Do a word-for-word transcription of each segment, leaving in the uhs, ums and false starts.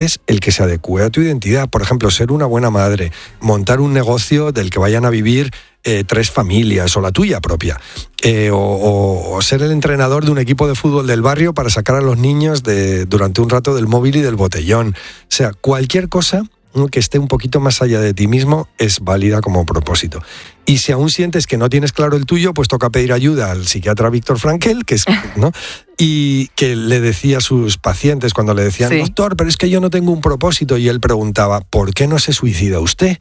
es el que se adecue a tu identidad. Por ejemplo, ser una buena madre, montar un negocio del que vayan a vivir eh, tres familias o la tuya propia, eh, o, o, o ser el entrenador de un equipo de fútbol del barrio para sacar a los niños de, durante un rato del móvil y del botellón. O sea, cualquier cosa que esté un poquito más allá de ti mismo es válida como propósito. Y si aún sientes que no tienes claro el tuyo, pues toca pedir ayuda al psiquiatra Víctor Frankl, que es, ¿no? Y que le decía a sus pacientes cuando le decían, sí, doctor, pero es que yo no tengo un propósito, y él preguntaba, ¿por qué no se suicida usted?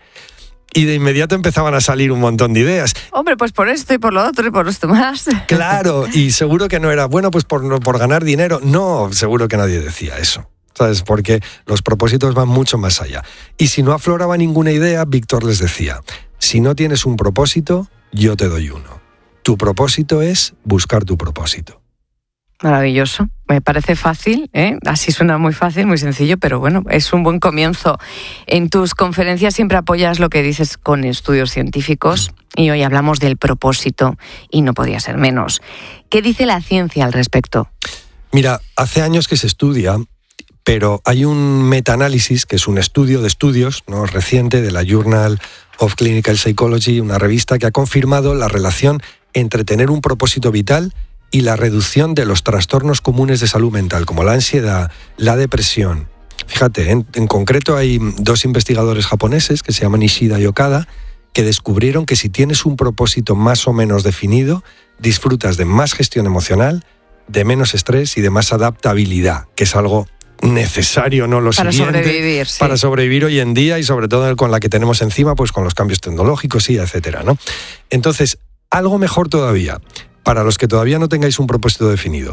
Y de inmediato empezaban a salir un montón de ideas. Hombre, pues por esto y por lo otro y por esto más. Claro, y seguro que no era, bueno, pues por, por ganar dinero. No, seguro que nadie decía eso. ¿Sabes? Porque los propósitos van mucho más allá. Y si no afloraba ninguna idea, Víctor les decía, si no tienes un propósito, yo te doy uno. Tu propósito es buscar tu propósito. Maravilloso. Me parece fácil, ¿eh? Así suena muy fácil, muy sencillo, pero bueno, es un buen comienzo. En tus conferencias siempre apoyas lo que dices con estudios científicos y hoy hablamos del propósito y no podía ser menos. ¿Qué dice la ciencia al respecto? Mira, hace años que se estudia, pero hay un metaanálisis, que es un estudio de estudios, ¿no?, reciente, de la Journal of Clinical Psychology, una revista que ha confirmado la relación entre tener un propósito vital y la reducción de los trastornos comunes de salud mental, como la ansiedad, la depresión. Fíjate, en, en concreto hay dos investigadores japoneses que se llaman Ishida y Okada, que descubrieron que si tienes un propósito más o menos definido, disfrutas de más gestión emocional, de menos estrés y de más adaptabilidad, que es algo necesario, ¿no? Lo para siguiente, sobrevivir, sí. Para sobrevivir hoy en día y sobre todo con la que tenemos encima, pues con los cambios tecnológicos y etcétera, ¿no? Entonces, algo mejor todavía, para los que todavía no tengáis un propósito definido,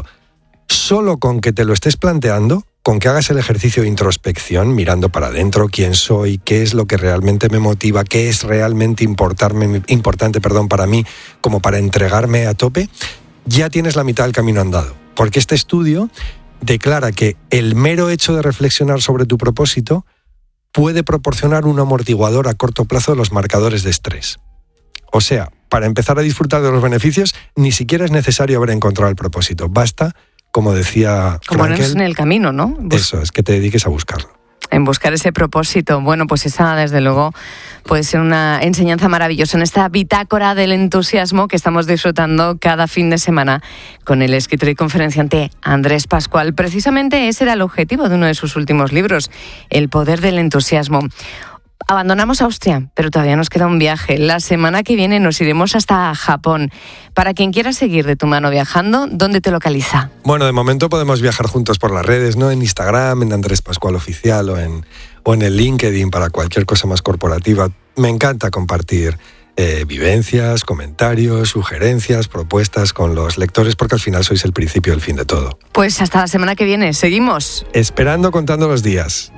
solo con que te lo estés planteando, con que hagas el ejercicio de introspección, mirando para adentro quién soy, qué es lo que realmente me motiva, qué es realmente importarme, importante perdón, para mí, como para entregarme a tope, ya tienes la mitad del camino andado. Porque este estudio declara que el mero hecho de reflexionar sobre tu propósito puede proporcionar un amortiguador a corto plazo de los marcadores de estrés. O sea, para empezar a disfrutar de los beneficios, ni siquiera es necesario haber encontrado el propósito. Basta, como decía Como Frankl, no es en el camino, ¿no? Bus- eso es, que te dediques a buscarlo. En buscar ese propósito. Bueno, pues esa, desde luego, puede ser una enseñanza maravillosa en esta bitácora del entusiasmo que estamos disfrutando cada fin de semana con el escritor y conferenciante Andrés Pascual. Precisamente ese era el objetivo de uno de sus últimos libros, El poder del entusiasmo. Abandonamos Austria, pero todavía nos queda un viaje. La semana que viene nos iremos hasta Japón. Para quien quiera seguir de tu mano viajando, ¿dónde te localiza? Bueno, de momento podemos viajar juntos por las redes, ¿no? En Instagram, en Andrés Pascual Oficial o en, o en el LinkedIn para cualquier cosa más corporativa. Me encanta compartir eh, vivencias, comentarios, sugerencias, propuestas con los lectores, porque al final sois el principio y el fin de todo. Pues hasta la semana que viene. Seguimos. Esperando, contando los días.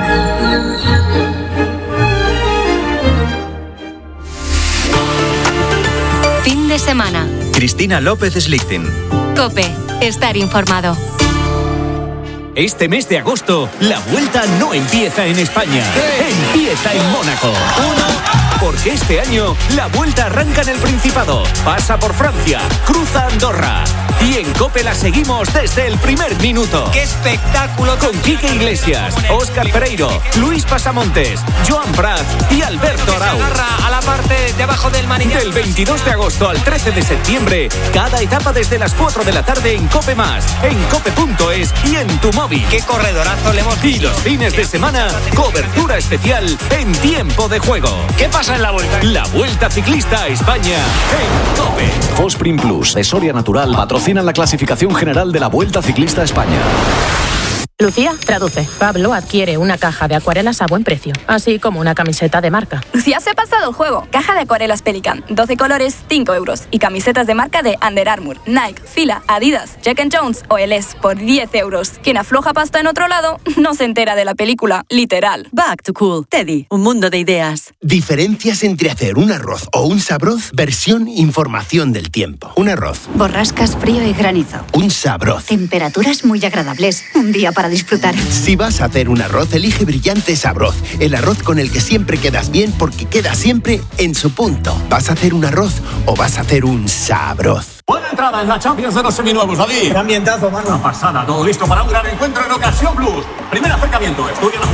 Fin de semana. Cristina López Slichting. COPE. Estar informado. Este mes de agosto, la vuelta no empieza en España. Empieza en Mónaco. Porque este año, la vuelta arranca en el Principado, pasa por Francia, cruza Andorra. Y en COPE la seguimos desde el primer minuto. ¡Qué espectáculo! Con Quique Iglesias, Óscar Pereiro, Luis Pasamontes, Joan Prat y Alberto Arau. A la parte de abajo del manillar. Del veintidós de agosto al trece de septiembre, cada etapa desde las cuatro de la tarde en COPE Más, en cope punto es y en tu móvil. ¡Qué corredorazo le hemos Y los fines de semana, cobertura especial en tiempo de juego. ¿Qué pasa en la vuelta? La Vuelta Ciclista a España en COPE. Fosprin Plus de Soria Natural patrocinan la clasificación general de la Vuelta Ciclista a España. Lucía, traduce. Pablo adquiere una caja de acuarelas a buen precio, así como una camiseta de marca. Lucía se ha pasado el juego. Caja de acuarelas Pelican, doce colores, cinco euros. Y camisetas de marca de Under Armour, Nike, Fila, Adidas, Jack and Jones o Eles por diez euros. Quien afloja pasta en otro lado no se entera de la película, literal. Back to Cool. Teddy, un mundo de ideas. Diferencias entre hacer un arroz o un sabroz, versión información del tiempo. Un arroz. Borrascas, frío y granizo. Un sabroz. Temperaturas muy agradables. Un día para disfrutar. Si vas a hacer un arroz, elige Brillante Sabroz. El arroz con el que siempre quedas bien porque queda siempre en su punto. ¿Vas a hacer un arroz o vas a hacer un sabroz? Buena entrada en la Champions de los seminuevos, David. Qué ambientazo, mano. Una pasada, todo listo para un gran encuentro en Ocasión Plus. Primer acercamiento, estudia la